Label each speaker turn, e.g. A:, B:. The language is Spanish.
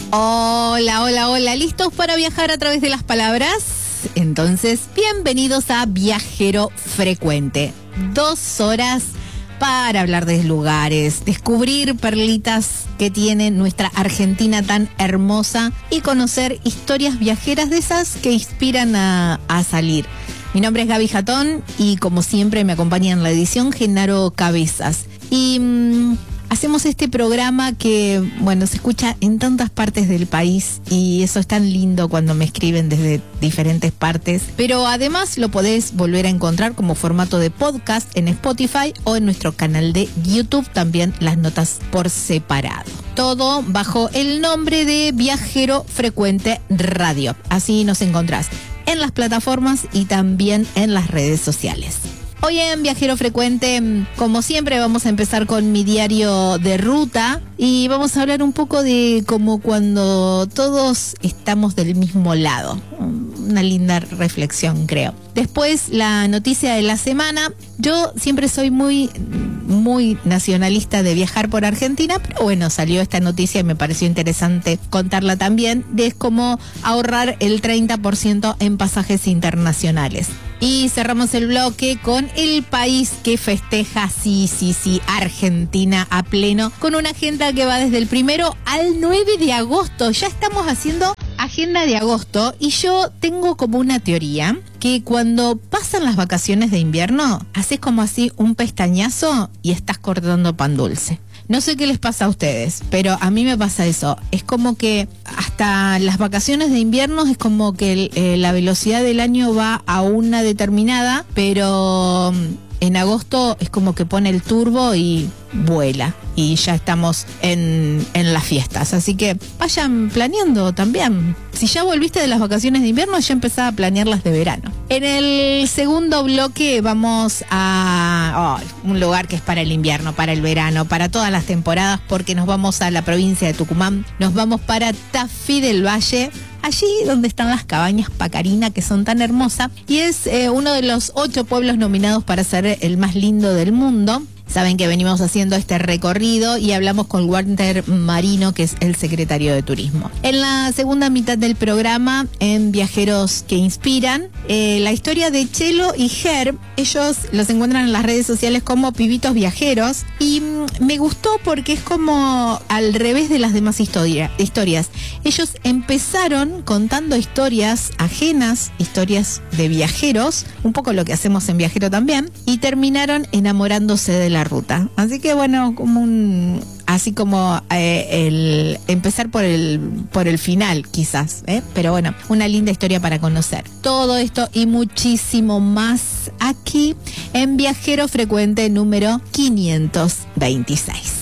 A: Hola, hola, hola, ¿listos para viajar a través de las palabras? Entonces, bienvenidos a Viajero Frecuente. 2 horas para hablar de lugares, descubrir perlitas que tiene nuestra Argentina tan hermosa y conocer historias viajeras de esas que inspiran a salir. Mi nombre es Gaby Jatón y como siempre me acompaña en la edición Genaro Cabezas. Y hacemos este programa que, se escucha en tantas partes del país y eso es tan lindo cuando me escriben desde diferentes partes. Pero además lo podés volver a encontrar como formato de podcast en Spotify o en nuestro canal de YouTube, también las notas por separado. Todo bajo el nombre de Viajero Frecuente Radio. Así nos encontrás en las plataformas y también en las redes sociales. Hoy en Viajero Frecuente, como siempre, vamos a empezar con mi diario de ruta y vamos a hablar un poco de como cuando todos estamos del mismo lado. Una linda reflexión, creo. Después, la noticia de la semana. Yo siempre soy muy nacionalista de viajar por Argentina, pero bueno, salió esta noticia y me pareció interesante contarla también, de cómo ahorrar el 30% en pasajes internacionales. Y cerramos el bloque con el país que festeja, sí, Argentina a pleno, con una agenda que va desde el 1 al 9 de agosto. Ya estamos haciendo agenda de agosto y yo tengo como una teoría que cuando pasan las vacaciones de invierno, haces como así un pestañazo y estás cortando pan dulce. No sé qué les pasa a ustedes, pero a mí me pasa eso. Es como que hasta las vacaciones de invierno es como que la velocidad del año va a una determinada, pero en agosto es como que pone el turbo y vuela. Y ya estamos en las fiestas. Así que vayan planeando también. Si ya volviste de las vacaciones de invierno, ya empezá a planearlas de verano. En el segundo bloque vamos a un lugar que es para el invierno, para el verano, para todas las temporadas, porque nos vamos a la provincia de Tucumán. Nos vamos para Tafí del Valle, allí donde están las cabañas Pacarina, que son tan hermosas. Y es uno de los 8 pueblos nominados para ser el más lindo del mundo. Saben que venimos haciendo este recorrido y hablamos con Walter Marino, que es el secretario de Turismo. En la segunda mitad del programa, en Viajeros que Inspiran, la historia de Chelo y Ger. Ellos los encuentran en las redes sociales como Pibitos Viajeros y me gustó porque es como al revés de las demás historias. Ellos empezaron contando historias ajenas, historias de viajeros, un poco lo que hacemos en Viajero también, y terminaron enamorándose de la ruta. Así que como el empezar por el final quizás, pero bueno, una linda historia para conocer. Todo esto y muchísimo más aquí en Viajero Frecuente número 526.